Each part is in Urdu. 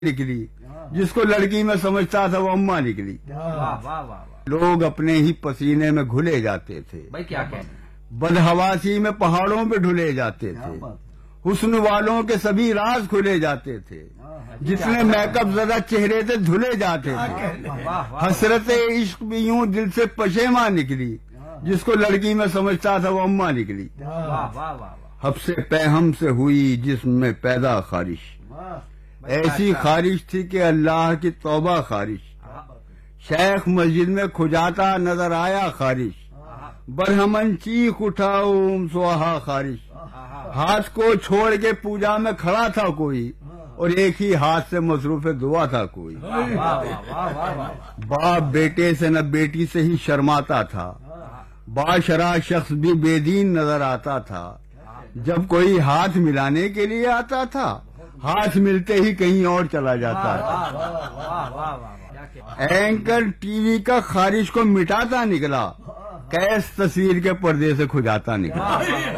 نکلی، جس کو لڑکی میں سمجھتا تھا وہ اماں نکلی۔ لوگ اپنے ہی پسینے میں گھلے جاتے تھے، بھائی کیا کہنا، بدحواسی میں پہاڑوں پہ ڈھلے جاتے تھے، حسن والوں کے سبھی راز کھلے جاتے تھے، جتنے میک اپ زدہ چہرے تھے دھلے جاتے تھے۔ حسرت عشق بھی یوں دل سے پشیماں نکلی، جس کو لڑکی میں سمجھتا تھا وہ اماں نکلی۔ حبس پیہم سے ہوئی جسم میں پیدا خارش، ایسی خارش تھی کہ اللہ کی توبہ خارش۔ شیخ مسجد میں کھجاتا نظر آیا خارش، برہمن چیخ اٹھا اوم سواہا خارش۔ ہاتھ کو چھوڑ کے پوجا میں کھڑا تھا کوئی، اور ایک ہی ہاتھ سے مصروف دعا تھا کوئی۔ باپ بیٹے سے نہ بیٹی سے ہی شرماتا تھا، باشرا شخص بھی بے دین نظر آتا تھا۔ جب کوئی ہاتھ ملانے کے لیے آتا تھا، ہاتھ ملتے ہی کہیں اور چلا جاتا تھا۔ اینکر ٹی وی کا خارش کو مٹاتا نکلا، کیس تصویر کے پردے سے کھجاتا نکلا۔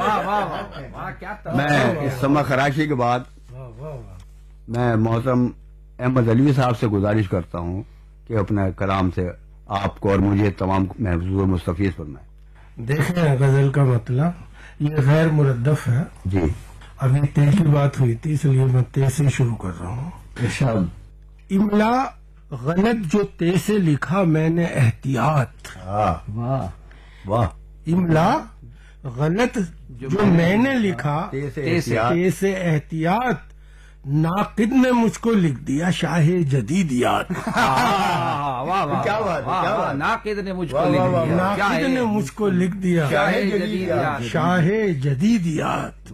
میں اس سما خراشی کے بعد میں محترم احمد علی صاحب سے گزارش کرتا ہوں کہ اپنے کلام سے آپ کو اور مجھے تمام محفوظ و مستفیض فرمائیں۔ دیکھیں غزل کا مطلب یہ غیر مردف ہے۔ جی ابھی تے کی بات ہوئی تھی، اس لیے میں تے سے شروع کر رہا ہوں۔ املا غلط جو تے سے لکھا میں نے احتیاط، واہ، املا غلط جو میں نے لکھا تے سے احتیاط، ناقد نے مجھ کو لکھ دیا شاہ جدیدیات۔ کیا بات ہے، ناقد نے مجھ کو لکھ دیا، ناقد نے مجھ کو لکھ دیا شاہ جدیدیات۔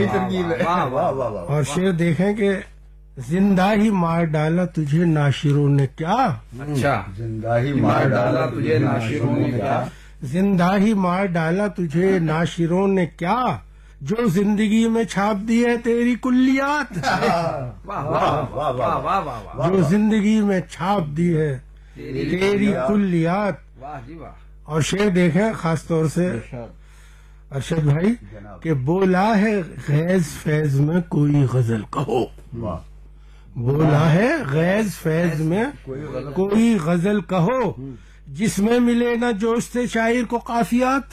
اور شعر دیکھیں کہ زندہ ہی مار ڈالا تجھے ناشروں نے کیا، اچھا زندہ ہی مار ڈالا تجھے ناشروں نے کیا، زندہ ہی مار ڈالا تجھے ناشروں نے کیا، جو زندگی میں چھاپ دی ہے تیری کلیات، جو زندگی میں چھاپ دی ہے تیری کلیات۔ اور شعر دیکھیں خاص طور سے ارشد بھائی کہ بولا ہے غیظ فیض میں کوئی غزل کہو، بولا ہے غیظ فیض میں کوئی غزل کہو، جس میں ملے نہ جوش سے شاعر کو قافیات،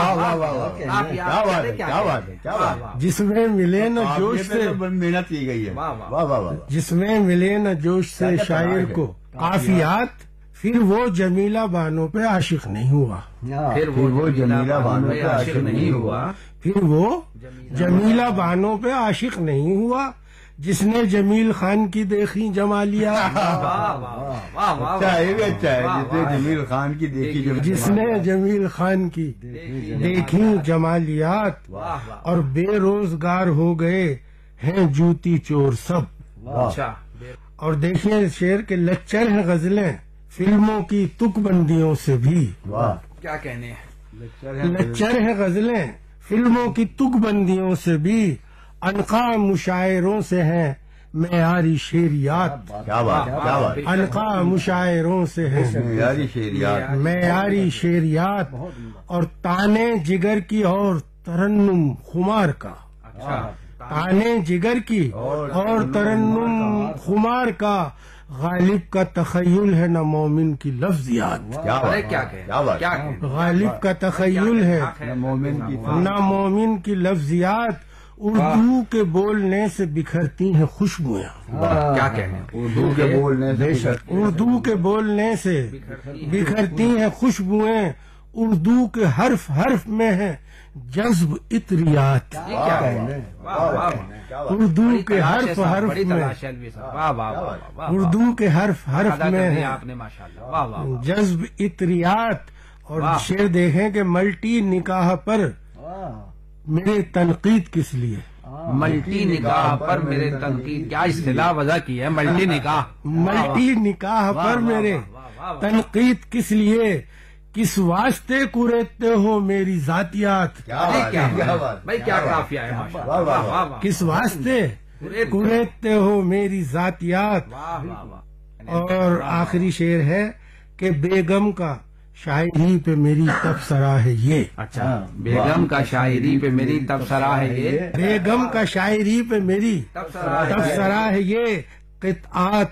جس میں ملے نہ جوش سے محنت کی گئی ہے، جس میں ملے نہ جوش سے شاعر کو قافیات، پھر وہ جمیلہ بانوں پہ عاشق نہیں ہوا، پھر وہ جمیلہ بانوں پہ عاشق نہیں ہوا، پھر وہ جمیلہ بانوں پہ عاشق نہیں ہوا، جس نے جمیل خان کی دیکھی جمالیات، اچھا ہے، جس نے جمیل خان کی دیکھی، جس نے جمیل خان کی دیکھی جمالیات، اور بے روزگار ہو گئے ہیں جوتی چور سب۔ اور دیکھیں شعر کے لچر ہیں غزلیں فلموں کی تک بندیوں سے بھی، کیا کہنے ہیں، لچر ہیں غزلیں فلموں کی تک بندیوں سے بھی، انقا مشاعروں سے ہیں معیاری شعریات، انقا مشاعروں سے ہیں معیاری شعریات، اور تانے جگر کی اور ترنم خمار کا، تانے جگر کی اور ترنم خمار کا، غالب کا تخیل ہے نہ مومن کی لفظیات، غالب کا تخیل ہے نہ مومن کی لفظیات، اردو کے بولنے سے بکھرتی ہیں خوشبویاں، کیا کہنے، اردو کے بولنے سے، اردو کے بولنے سے بکھرتی ہیں خوشبوئیں، اردو کے حرف حرف میں ہے جذب عطریات، اردو کے حرف حرف میں، اردو کے حرف حرف میں ہے جذب عطریات۔ اور شعر دیکھیں کہ ملٹی نکاح پر میرے تنقید کس لیے، ملٹی نکاح پر میرے تنقید، کیا اصطلاح وضع کی ہے، ملٹی نکاح، ملٹی نکاح پر میرے تنقید کس لیے، کس واسطے کریتے ہو میری ذاتیات، بھائی کیا قافیہ ہے، ماشاءاللہ، کس واسطے کریتے ہو میری ذاتیات۔ اور آخری شعر ہے کہ بیگم کا شاعری پہ میری تبصرہ ہے یہ، اچھا، بیگم کا شاعری پہ میری تبصرہ ہے یہ، بیگم کا شاعری پہ میری تبصرہ ہے یہ، قطعات